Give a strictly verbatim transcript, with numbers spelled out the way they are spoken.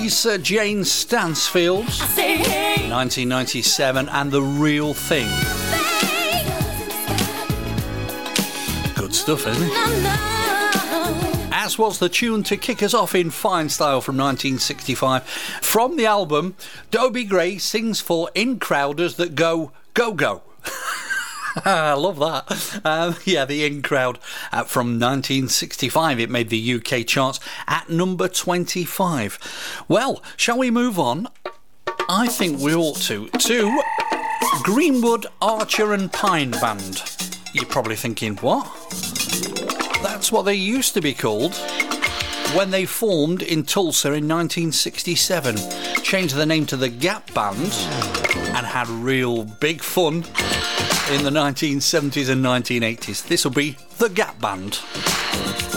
Lisa Jane Stansfield, nineteen ninety-seven, and The Real Thing. Good stuff, isn't it? As was the tune to kick us off in fine style from nineteen sixty-five. From the album, Dobie Gray sings for In Crowders that go, go, go. I love that. Um, yeah, the In Crowd uh, from nineteen sixty-five. It made the U K charts at number twenty-five. Well, shall we move on? I think we ought to. To Greenwood Archer and Pine Band. You're probably thinking, what? That's what they used to be called when they formed in Tulsa in nineteen sixty-seven. Changed the name to the Gap Band and had real big fun in the nineteen seventies and nineteen eighties. This will be the Gap Band.